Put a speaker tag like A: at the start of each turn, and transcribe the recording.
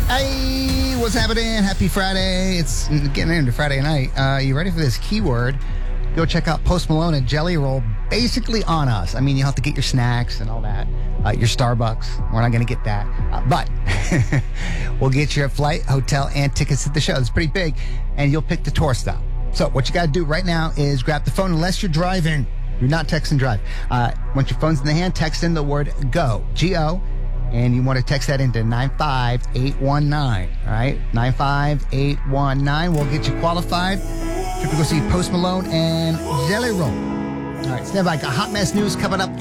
A: Hey, what's happening? Happy Friday. It's getting into Friday night. You ready for this keyword? Go check out Post Malone and Jelly Roll, basically on us. I mean, you have to get your snacks and all that, your Starbucks. We're not going to get that. But we'll get you a flight, hotel, and tickets to the show. It's pretty big, and you'll pick the tour stop. So what you got to do right now is grab the phone, unless you're driving. You're not text and drive. Once your phone's in the hand, text in the word GO, G-O, and you want to text that into 95819, all right? 95819. We'll get you qualified. Trip to go see Post Malone and Jelly Roll. All right, stand by. Got hot mess news coming up.